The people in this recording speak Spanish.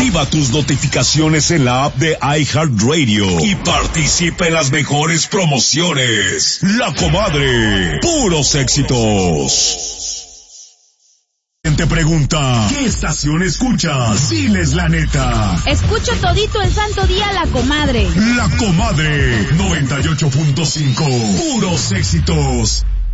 Activa tus notificaciones en la app de iHeartRadio y participa en las mejores promociones. La Comadre, puros éxitos. Te pregunta, ¿qué estación escuchas? Diles la neta. Escucho todito el santo día La Comadre. La Comadre, 98.5, puros éxitos.